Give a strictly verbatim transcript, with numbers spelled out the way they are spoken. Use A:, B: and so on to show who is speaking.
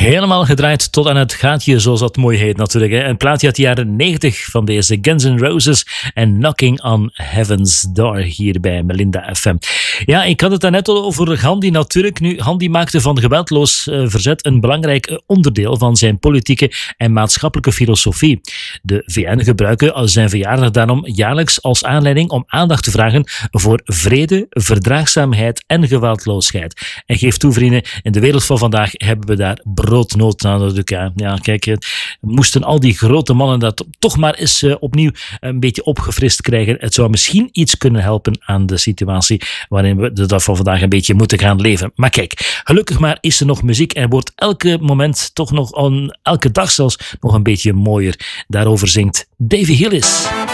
A: Helemaal gedraaid tot aan het gaatje, zoals dat mooi heet natuurlijk. Hè. Een plaatje uit de jaren negentig van deze Guns N' Roses en Knocking on Heaven's Door hier bij Melinda F M. Ja, ik had het daarnet al over Gandhi natuurlijk. Nu, Gandhi maakte van geweldloos uh, verzet een belangrijk onderdeel van zijn politieke en maatschappelijke filosofie. De V N gebruiken zijn verjaardag daarom jaarlijks als aanleiding om aandacht te vragen voor vrede, verdraagzaamheid en geweldloosheid. En geef toe, vrienden, in de wereld van vandaag hebben we daar broodnood aan. Ja, ja, kijk, moesten al die grote mannen dat toch maar eens uh, opnieuw een beetje opgefrist krijgen. Het zou misschien iets kunnen helpen aan de situatie waarin we de dag van vandaag een beetje moeten gaan leven. Maar kijk, gelukkig maar is er nog muziek en wordt elke moment toch nog, on, elke dag zelfs, nog een beetje mooier. Daarover zingt Davy Hillis.